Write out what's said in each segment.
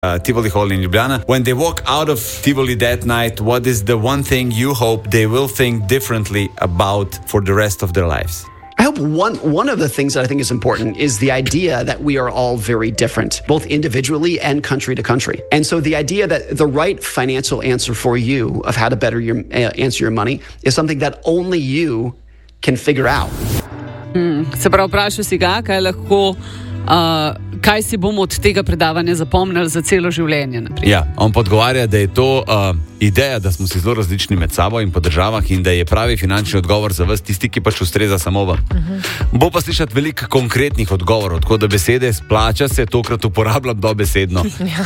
Tivoli Hall in Ljubljana. When they walk out of Tivoli that night, what is the one thing you hope they will think differently about for the rest of their lives? I hope one of the things that I think is important is the idea that we are all very different, both individually and country to country. And so the idea that the right financial answer for you of how to better answer your money is something that only you can figure out. Se pravi, vprašal si ga, kaj si bomo od tega predavanja zapomnili za celo življenje. Ja, on podgovarja, da je to ideja, da smo si zelo različni med sabo in po državah in da je pravi finančni odgovor za vas tisti, ki pač ustreza samo vam. Bo pa slišati veliko konkretnih odgovorov, tako da besede splača se, tokrat uporabljam dobesedno.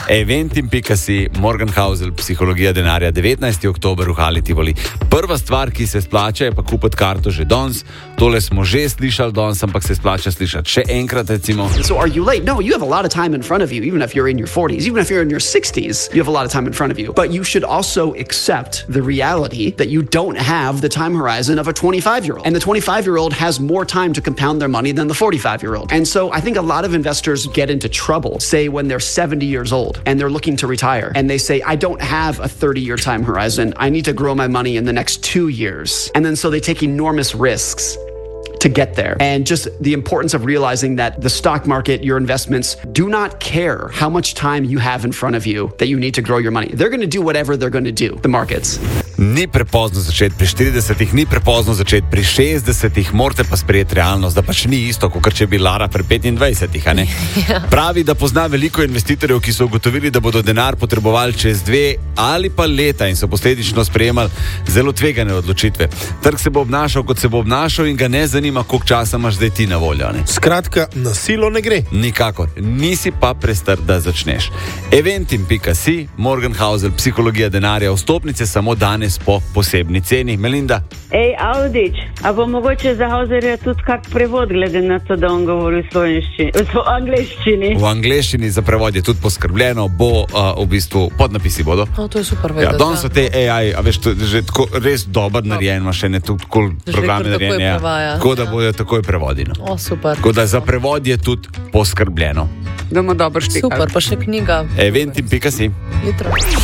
Eventim.si, Morgan Housel, Psihologija denarja, 19. oktober v Hali Tivoli. Prva stvar, ki se splača, je pa kupiti karto že danes. Tole smo že slišali danes, ampak se splača slišati še enkrat, recimo. So are you late? No, you have a lot of time in front of you, even if you're in your 40s, even if you're in your 60s, you have a lot of time in front of you. But you should also accept the reality that you don't have the time horizon of a 25-year-old. And the 25-year-old has more time to compound their money than the 45-year-old. And so I think a lot of investors get into trouble, say when they're 70 years old and they're looking to retire. And they say, I don't have a 30-year time horizon. I need to grow my money in the next 2 years. And then so they take enormous risks to get there. And just the importance of realizing that the stock market, your investments, do not care how much time you have in front of you that you need to grow your money. They're going to do whatever they're going to do, the markets. Ni prepozno začeti pri 40-ih, ni prepozno začeti pri 60-ih, morate pa sprejeti realnost, da pač ni isto, kot če bi Lara pri 25-ih, a ne? Pravi, da pozna veliko investitorjev, ki so ugotovili, da bodo denar potrebovali čez 2 ali pa leta in so posledično sprejemali zelo tvegane odločitve. Trg se bo obnašal, kot se bo obnašal in ga ne zanima, koliko časa imaš zdaj ti na voljo, ne? Skratka, na silo ne gre. Nikakor. Nisi pa prestar, da začneš. Eventim.si, Morgan Housel, Psihologija denarja, vstopnice samo danes po posebni ceni. Melinda? Audič, a bo mogoče za Hauserja tudi kak prevod, glede na to, da on govori v angleščini? V angleščini za prevod je tudi poskrbljeno, bo v bistvu podnapisi bodo. To je super vedeti. Ja, danes so te AI, a veš, to je že tako res dober narejen, ima še ne tudi programe narejene. Tako da bodo takoj prevodi. Super. Tako da za prevod je tudi poskrbljeno. Da ima dober štikal. Super, pa še knjiga. Eventim.si. Jutro.